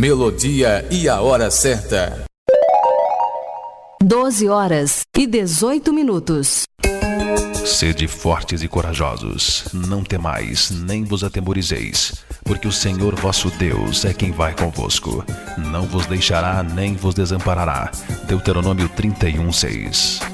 melodia e a hora certa. 12h18. Sede fortes e corajosos, não temais, nem vos atemorizeis, porque o Senhor vosso Deus é quem vai convosco. Não vos deixará, nem vos desamparará. Deuteronômio 31:6.